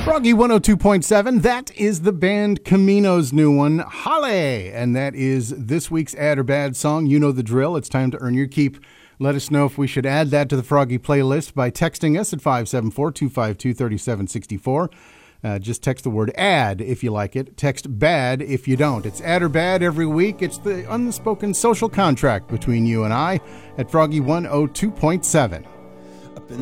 Froggy 102.7, that is the band Camino's new one, Holly. And that is this week's Add or Bad song. You know the drill. It's time to earn your keep. Let us know if we should add that to the Froggy playlist by texting us at 574-252-3764. Just text the word add if you like it. Text bad if you don't. It's Add or Bad every week. It's the unspoken social contract between you and I at Froggy 102.7.